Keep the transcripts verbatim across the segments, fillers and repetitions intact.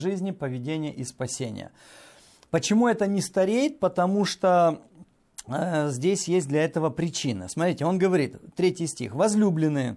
жизни, поведения и спасения. Почему это не стареет? Потому что э, здесь есть для этого причина. Смотрите, он говорит, третий стих. «Возлюбленные,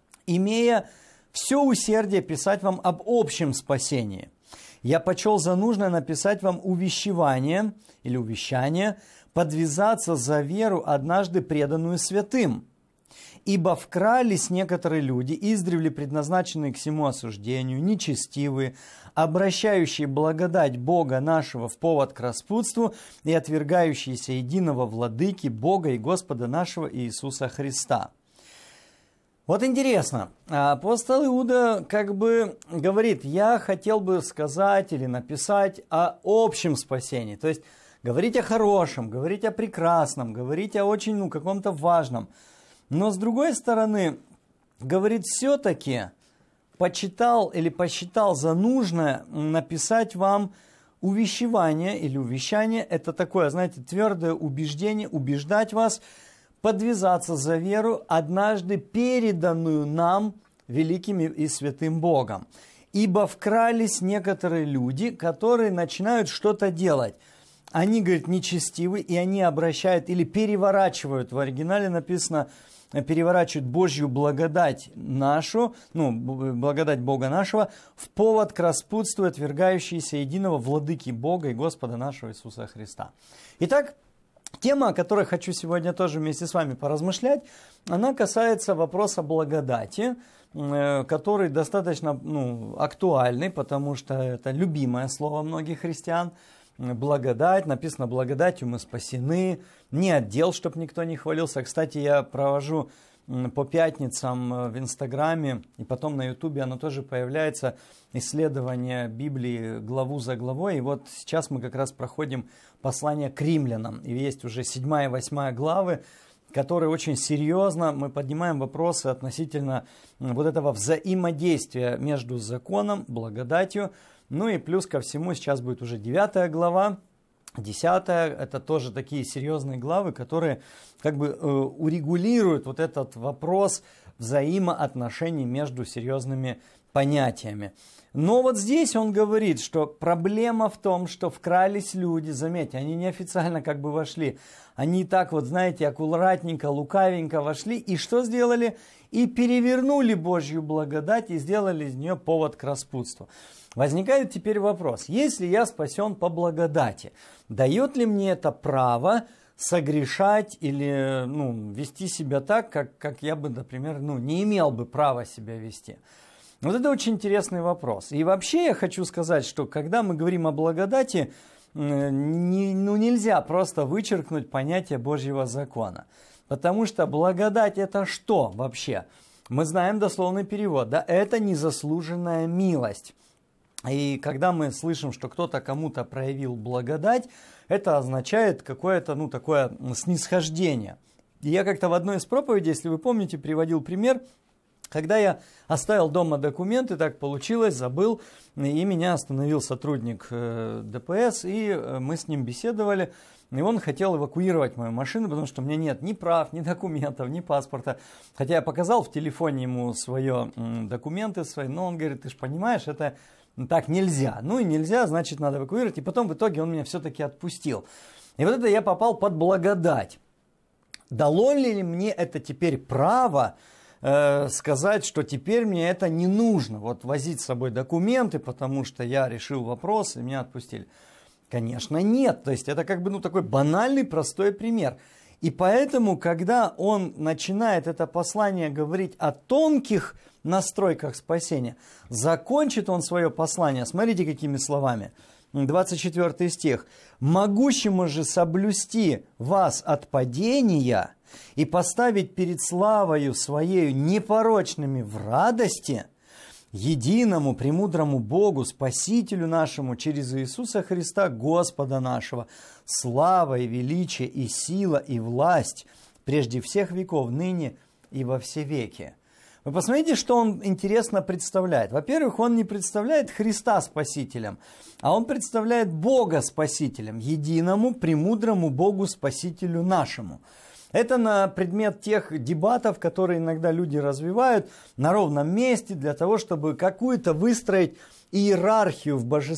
имея все усердие писать вам об общем спасении, я почел за нужное написать вам увещевание или увещание, подвязаться за веру, однажды преданную святым. Ибо вкрались некоторые люди, издревле предназначенные к всему осуждению, нечестивые, обращающие благодать Бога нашего в повод к распутству и отвергающиеся единого владыки Бога и Господа нашего Иисуса Христа». Вот интересно, апостол Иуда как бы говорит, я хотел бы сказать или написать о общем спасении, то есть говорить о хорошем, говорить о прекрасном, говорить о очень, ну, каком-то важном. Но с другой стороны, говорит, все-таки почитал или посчитал за нужное написать вам увещевание или увещание. Это такое, знаете, твердое убеждение, убеждать вас, подвязаться за веру, однажды переданную нам великим и святым Богом. Ибо вкрались некоторые люди, которые начинают что-то делать. Они, говорит, нечестивы, и они обращают или переворачивают, в оригинале написано, переворачивают Божью благодать нашу, ну, благодать Бога нашего, в повод к распутству, отвергающейся единого владыки Бога и Господа нашего Иисуса Христа. Итак, тема, о которой хочу сегодня тоже вместе с вами поразмышлять, она касается вопроса благодати, который достаточно, ну, актуальный, потому что это любимое слово многих христиан. Благодать, написано, благодатью мы спасены, не отдел, чтобы никто не хвалился. Кстати, я провожу по пятницам в Инстаграме, и потом на Ютубе оно тоже появляется, исследование Библии главу за главой. И вот сейчас мы как раз проходим послание к римлянам. И есть уже седьмая и восьмая главы, которые очень серьезно мы поднимаем вопросы относительно вот этого взаимодействия между законом, благодатью. Ну и плюс ко всему сейчас будет уже девятая глава, десятая, это тоже такие серьезные главы, которые как бы э, урегулируют вот этот вопрос взаимоотношений между серьезными понятиями. Но вот здесь он говорит, что проблема в том, что вкрались люди, заметьте, они неофициально как бы вошли, они так вот, знаете, аккуратненько, лукавенько вошли, и что сделали? И перевернули Божью благодать и сделали из нее повод к распутству. Возникает теперь вопрос, если я спасен по благодати, дает ли мне это право согрешать или, ну, вести себя так, как, как я бы, например, ну, не имел бы права себя вести? Вот это очень интересный вопрос. И вообще я хочу сказать, что когда мы говорим о благодати, не, ну, нельзя просто вычеркнуть понятие Божьего закона. Потому что благодать это что вообще? Мы знаем дословный перевод, да, это незаслуженная милость. И когда мы слышим, что кто-то кому-то проявил благодать, это означает какое-то, ну, такое снисхождение. И я как-то в одной из проповедей, если вы помните, приводил пример, когда я оставил дома документы, так получилось, забыл, и меня остановил сотрудник ДПС, и мы с ним беседовали, и он хотел эвакуировать мою машину, потому что у меня нет ни прав, ни документов, ни паспорта. Хотя я показал в телефоне ему свои документы свои, но он говорит, ты же понимаешь, это так нельзя. Ну и нельзя, значит, надо эвакуировать. И потом в итоге он меня все-таки отпустил. И вот это я попал под благодать. Дало ли мне это теперь право э, сказать, что теперь мне это не нужно, вот возить с собой документы, потому что я решил вопрос и меня отпустили? Конечно, нет. То есть это как бы, ну, такой банальный, простой пример. И поэтому, когда он начинает это послание говорить о тонких настройках спасения, закончит он свое послание, смотрите, какими словами. двадцать четвёртый стих. «Могущему же соблюсти вас от падения и поставить перед славою своею непорочными в радости, единому премудрому Богу, Спасителю нашему, через Иисуса Христа, Господа нашего, слава и величие и сила и власть прежде всех веков, ныне и во все веки». Вы посмотрите, что он интересно представляет. Во-первых, он не представляет Христа Спасителем, а он представляет Бога Спасителем, единому премудрому Богу Спасителю нашему. Это на предмет тех дебатов, которые иногда люди развивают на ровном месте для того, чтобы какую-то выстроить иерархию в божестве.